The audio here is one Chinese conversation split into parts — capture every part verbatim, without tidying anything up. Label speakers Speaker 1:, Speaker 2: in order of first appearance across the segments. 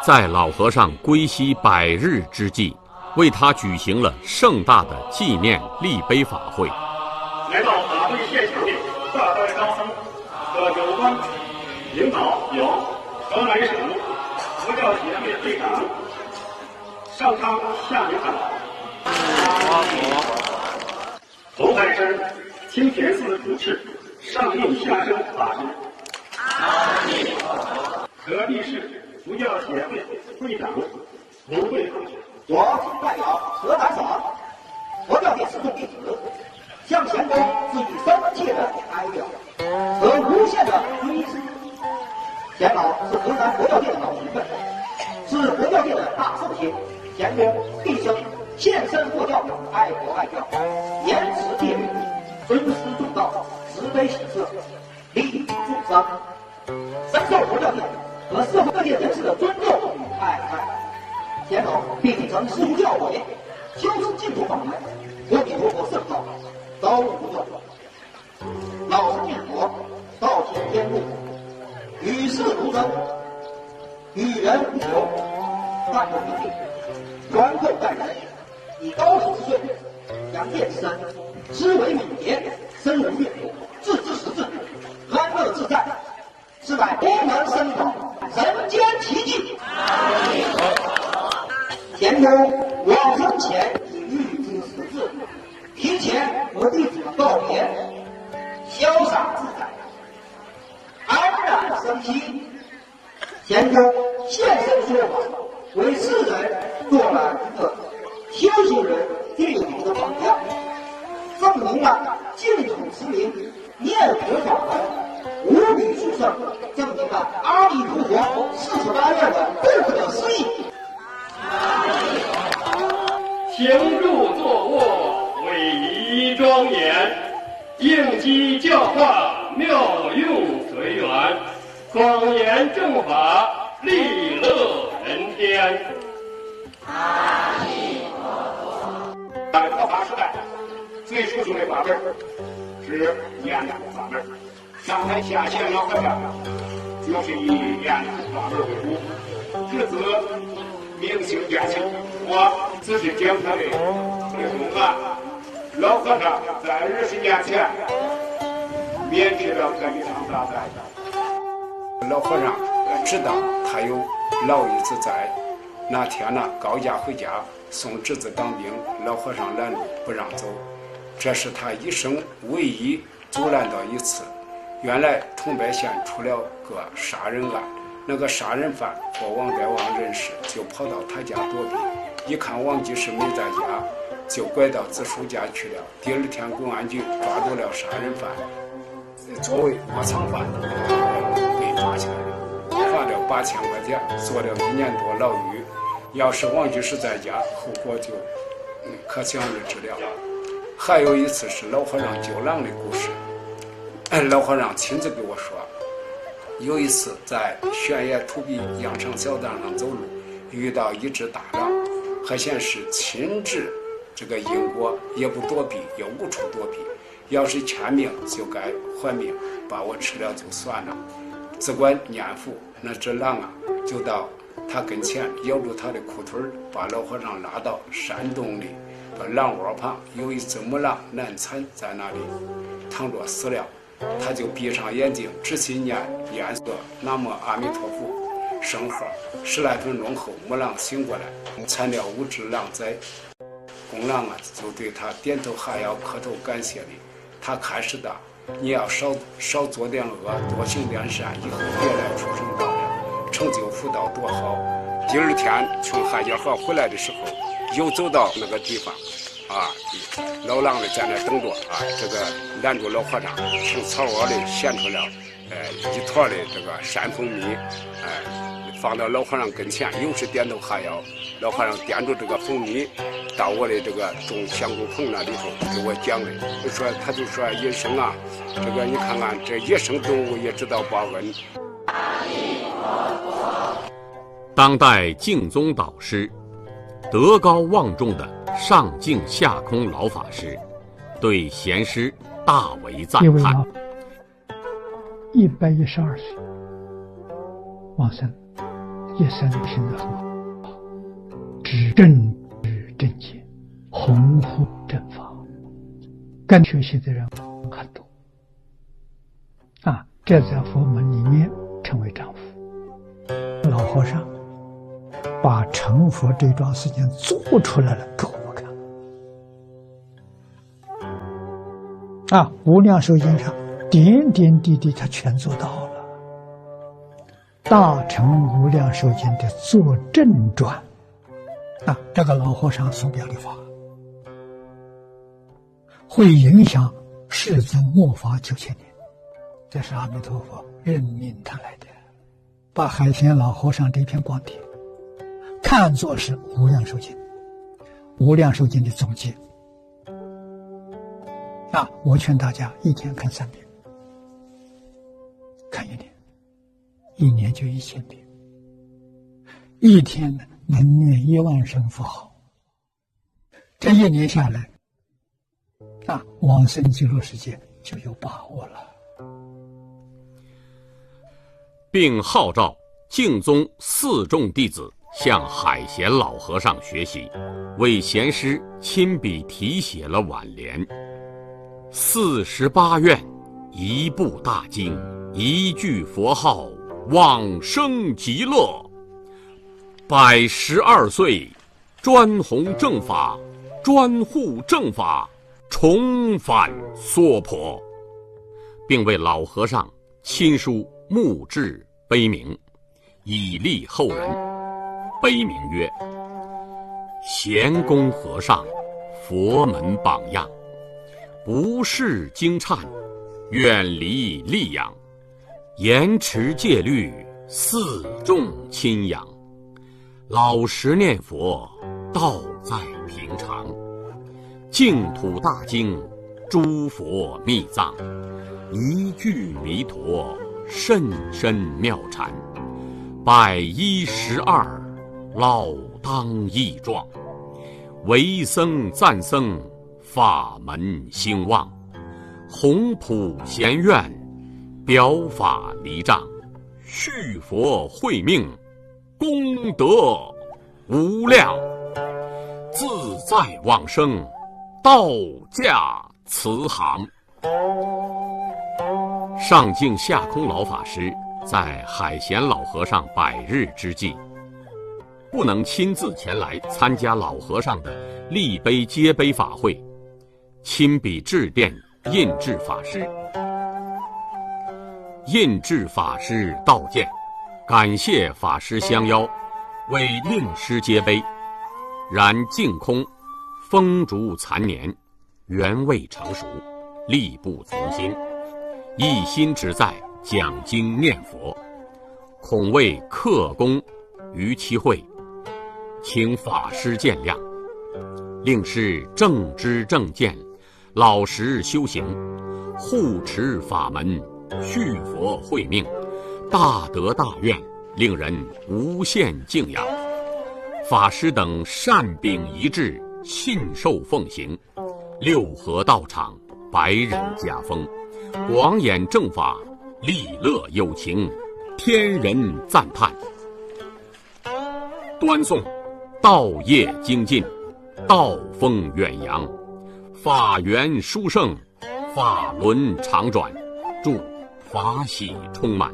Speaker 1: 在老和尚归西百日之际，为他举行了盛大的纪念立碑法会。
Speaker 2: 来到法会现场的大代高僧和有关领导有河南省佛教协会会长上苍下明堂，头海山清田寺主持上应下生法师，河地市佛教协会会长卢慧凤，
Speaker 3: 我代表河南省佛教界师众弟子，向前公致以深切的哀悼和无限的追思。钱老是河南佛教界的老前辈，是佛教界的大圣贤。钱公毕生献身佛教，爱国爱教，严持戒律，尊师重道，慈悲喜舍，利益众生，深受佛教界和社会各界人士的尊重与爱戴。钱老并继承师父教诲，修持净土法门，阿弥陀佛圣号，遭遇不断。老生念佛，道行天路，与世无争，与人无求，万不一定，缘厚待人，以高十岁，扬见之身，思维敏捷，身无怨毒，自知识字，安乐自在，是乃功能深广，人间奇迹。田公往生前已预知时至，提前和弟子们告别，潇洒自在，安然生息。田公现身说法，为世人做了一个修行人最好的榜样，证明了净土持名念佛法门无比殊胜，证明了阿弥陀佛四十八愿的不可思议。
Speaker 2: 行住坐卧，伟仪庄严，应机教化，妙用随缘，广言正法，利乐人天。阿弥陀佛。在佛法时代，最殊胜的法门是念佛法门。上台下线老和尚就是以念佛法门为主，至此明清见性。我只是讲他的内容啊。老和尚在二十年前免去了这一场大灾。
Speaker 4: 老和尚知道他有老爷子在，那天呢高家回家送侄子当兵，老和尚拦住不让走，这是他一生唯一阻拦到一次。原来桐柏县出了个杀人案，那个杀人犯和王德旺认识，就跑到他家躲避，一看王居士没在家，就拐到子叔家去了。第二天公安局抓住了杀人犯，作为窝藏犯被抓起来了，罚了八千块钱，坐了一年多牢狱。要是王居士在家，后果就可想而知了。还有一次是老和尚救狼的故事，老和尚亲自给我说，有一次在悬崖土壁羊肠小道上走路，遇到一只大狼，还显示亲治这个因果，也不躲避，也无处躲避。要是欠命就该还命，把我吃了就算了。只管念佛，那只狼啊，就到他跟前咬住他的裤腿，把老和尚拉到山洞里，把狼窝旁有一只母狼难产在那里躺着死了。他就闭上眼睛，仔细念念诵南无阿弥陀佛圣号。十来分钟后，母狼醒过来，产了五只狼崽。公狼啊，就对他点头哈腰，磕头感谢你。他开始的，你要少少做点恶，多行点善，以后别来出生道了，成就福道多好。第二天从海家河回来的时候，又走到那个地方。啊，老狼的在那等着啊，这个拦住老和尚，从草窝里衔出了呃一坨的这个山蜂蜜，哎、呃，放到老和尚跟前，又是点头哈腰。老和尚掂住这个蜂蜜，到我的这个种香菇棚那里头给我讲的，就说他就说医生啊，这个你看看这野生动物也知道报恩。
Speaker 1: 当代净宗导师，德高望重的上净下空老法师对贤师大为赞叹。
Speaker 5: 一百一十二岁往生， 一生听得很好，知正知正见，弘护正法，跟学习的人很多啊，这在佛门里面称为丈夫。老和尚把成佛这桩事情做出来了给我们看啊，无量寿经上点点滴滴他全做到了。大乘无量寿经的作证传啊，这个老和尚所表的法会影响世尊末法九千年，这是阿弥陀佛任命他来的，把海贤老和尚这篇光碟看作是无量寿经，无量寿经的总结啊！我劝大家一天看三遍，看一年，一年就一千遍，一天呢能念一万声佛号，这一年下来啊，往生极乐世界就有把握了。
Speaker 1: 并号召净宗四众弟子向海贤老和尚学习，为贤师亲笔题写了挽联：四十八愿，一部大经，一句佛号，往生极乐。百十二岁，专弘正法，专护正法，重返娑婆，并为老和尚亲书墓志碑铭，以利后人。碑铭曰：贤公和尚，佛门榜样，不识经忏，远离戾养，严持戒律，四众亲仰，老实念佛，道在平常，净土大经，诸佛密藏，一句弥陀，甚深妙禅，百一十二，老当益壮，为僧赞僧，法门兴旺，弘普贤愿，表法离障，续佛慧命，功德无量，自在往生，道驾慈航。上净下空老法师在海贤老和尚百日之际，不能亲自前来参加老和尚的立碑接碑法会，亲笔致电印制法师。印制法师道见，感谢法师相邀，为令师接碑。然净空风烛残年，原未成熟，力不从心，一心只在讲经念佛，恐为克功于其会，请法师见谅。令师正知正见，老实修行，护持法门，续佛慧命，大德大愿，令人无限敬仰。法师等善秉一致，信受奉行，六合道场，百人家风，广演正法，利乐有情，天人赞叹。端诵道业精进，道风远扬，法源殊胜，法轮常转，祝法喜充满。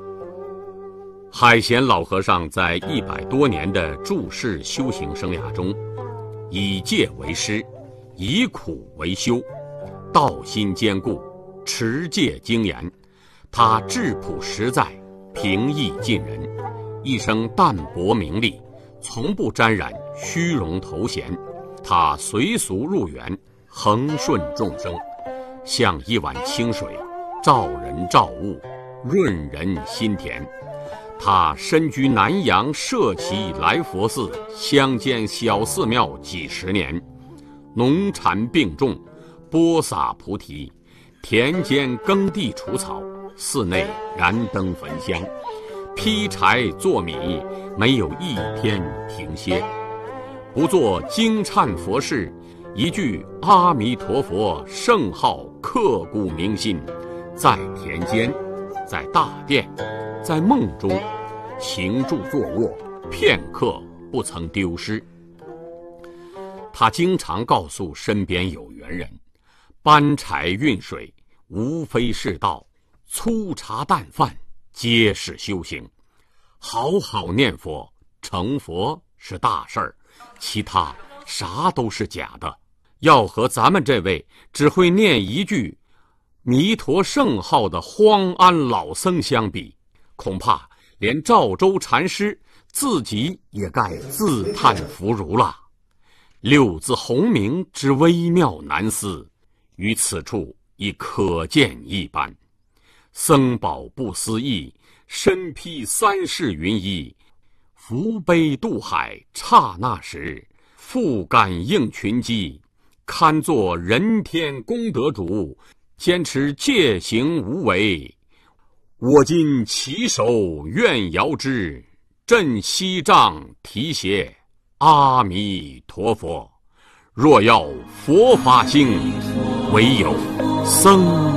Speaker 1: 海贤老和尚在一百多年的住世修行生涯中，以戒为师，以苦为修，道心坚固，持戒精严。他质朴实在，平易近人，一生淡泊名利，从不沾染虚荣头衔。他随俗入园，恒顺众生，像一碗清水，照人照物，润人心田。他身居南阳摄其来佛寺乡间小寺庙几十年，农禅并种，播撒菩提，田间耕地除草，寺内燃灯焚香，劈柴做米，没有一天停歇。不做经忏佛事，一句阿弥陀佛圣号刻骨铭心，在田间，在大殿，在梦中， 行住坐卧，片刻不曾丢失。他经常告诉身边有缘人，搬柴运水无非是道，粗茶淡饭皆是修行。好好念佛，成佛是大事儿，其他啥都是假的。要和咱们这位只会念一句弥陀圣号的荒安老僧相比，恐怕连赵州禅师自己也该自叹弗如了。六字洪名之微妙难思，于此处亦可见一斑。僧宝不思议，身披三世云衣，扶悲渡海刹那时，复感应群机，堪作人天功德主，坚持戒行无为。我今起手愿遥之，振西杖提携阿弥陀佛。若要佛法兴，唯有僧